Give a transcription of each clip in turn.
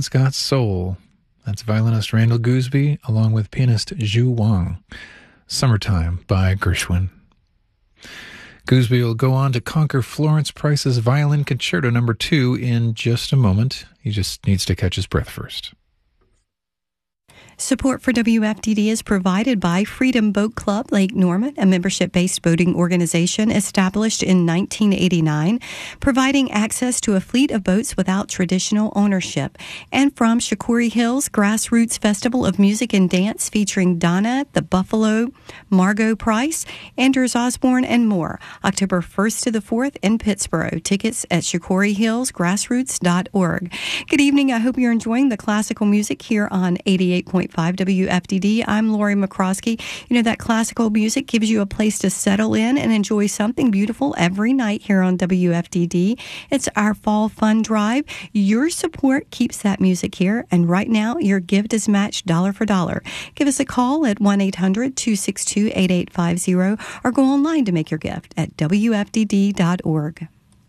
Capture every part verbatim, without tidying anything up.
Violins Got Soul. That's violinist Randall Gooseby along with pianist Zhu Wang. Summertime by Gershwin. Gooseby will go on to conquer Florence Price's Violin Concerto number two in just a moment. He just needs to catch his breath first. Support for W F D D is provided by Freedom Boat Club Lake Norman, a membership-based boating organization established in nineteen eighty-nine, providing access to a fleet of boats without traditional ownership. And from Shakori Hills Grassroots Festival of Music and Dance featuring Donna, the Buffalo, Margot Price, Anders Osborne, and more. October first to the fourth in Pittsburgh. Tickets at shakori hills grassroots dot org. Good evening. I hope you're enjoying the classical music here on eighty-eight point five W F D D. I'm Lori McCroskey. You know, that classical music gives you a place to settle in and enjoy something beautiful every night here on W F D D. It's our fall fun drive. Your support keeps that music here, and right now your gift is matched dollar for dollar. Give us a call at one eight hundred two six two eight eight five zero or go online to make your gift at W F D D dot org.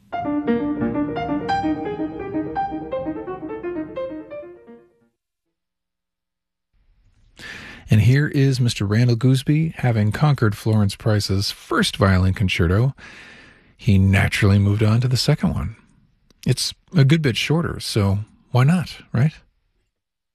And here is Mister Randall Gooseby, having conquered Florence Price's first violin concerto. He naturally moved on to the second one. It's a good bit shorter, so why not, right?